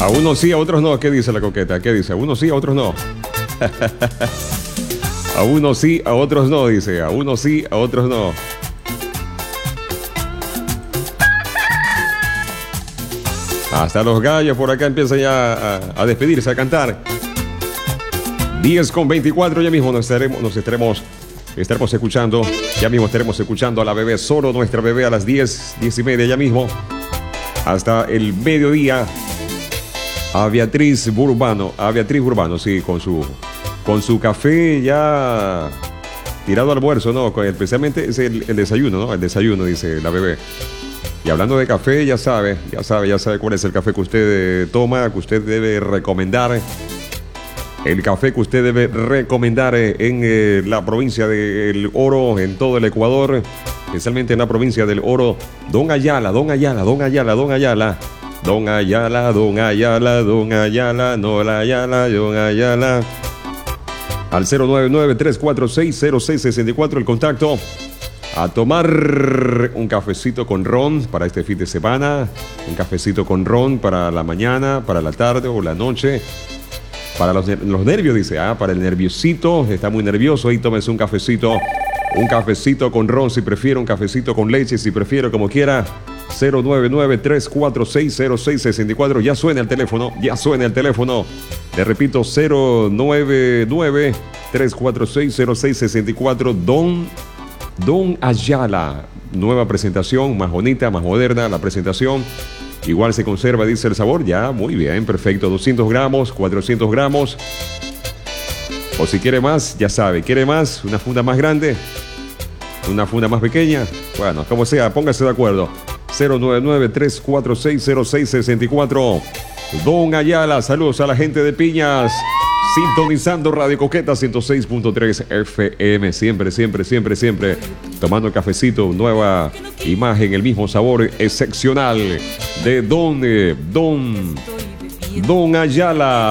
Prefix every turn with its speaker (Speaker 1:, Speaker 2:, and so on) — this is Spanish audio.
Speaker 1: A unos sí, a otros no. ¿Qué dice la coqueta? ¿Qué dice? A unos sí, a otros no. A unos sí, a otros no, dice. A unos sí, a otros no. Hasta los gallos por acá empiezan ya a despedirse, a cantar. 10:24, ya mismo estaremos escuchando. Ya mismo estaremos escuchando a la bebé Soro, nuestra bebé, a las 10:30 ya mismo. Hasta el mediodía. A Beatriz Burbano, sí, con su café ya tirado al almuerzo, ¿no? Especialmente es el desayuno, ¿no? El desayuno, dice la bebé. Y hablando de café, ya sabe cuál es el café que usted toma, que usted debe recomendar. El café que usted debe recomendar en la provincia del Oro, en todo el Ecuador, especialmente en la provincia del Oro. Don Ayala, no la Ayala, Don Ayala. Al 099-346-0664 el contacto. A tomar un cafecito con ron para este fin de semana. Un cafecito con ron para la mañana, para la tarde o la noche. Para los nervios, dice. Para el nerviosito. Está muy nervioso. Ahí tómese un cafecito. Un cafecito con ron si prefiere. Un cafecito con leche si prefiere, como quiera. 099-346-0664. Ya suena el teléfono. Le repito, 099-346-0664. Don Ayala. Nueva presentación, más bonita, más moderna la presentación. Igual se conserva, dice el sabor. Ya, muy bien, perfecto. 200 gramos, 400 gramos. O si quiere más, ya sabe. ¿Quiere más? ¿Una funda más grande? ¿Una funda más pequeña? Bueno, como sea, póngase de acuerdo. 099-346-0664. Don Ayala, saludos a la gente de Piñas. Sintonizando Radio Coqueta 106.3 FM. Siempre. Tomando cafecito, nueva imagen, el mismo sabor excepcional de Don Ayala.